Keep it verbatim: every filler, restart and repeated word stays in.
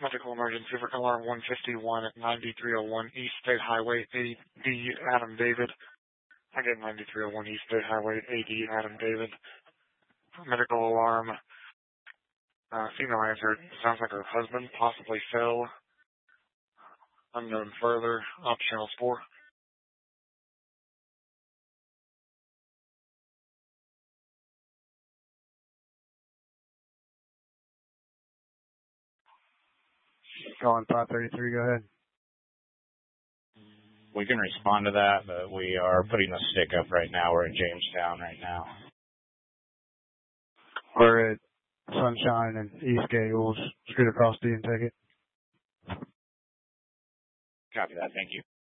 Medical emergency for alarm one fifty-one at ninety-three oh one East State Highway, A D Adam David. I get ninety-three oh one East State Highway, A D Adam David. Medical alarm. Uh, female answered. Sounds like her husband possibly fell. Unknown further. Op channel four. Calling five thirty-three, go ahead. We can respond to that, but we are putting a stick up right now. We're in Jamestown right now. We're at Sunshine and Eastgate. We'll scoot across the and take it. Copy that. Thank you.